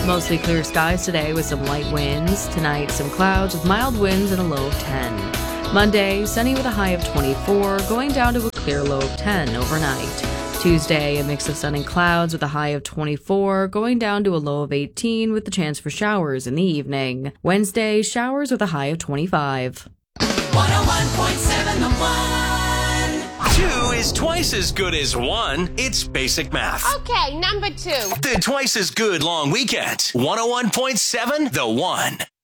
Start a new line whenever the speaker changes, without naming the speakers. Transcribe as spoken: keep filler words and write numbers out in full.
Mostly clear skies today with some light winds. Tonight, some clouds with mild winds and a low of ten. Monday, sunny with a high of twenty-four, going down to a clear low of ten overnight. Tuesday, a mix of sun and clouds with a high of twenty-four, going down to a low of eighteen with the chance for showers in the evening. Wednesday, showers with a high of twenty-five.
one oh one point seven The One.
Two is twice as good as one. It's basic math.
Okay, number two.
The Twice as Good Long Weekend. one oh one point seven The One.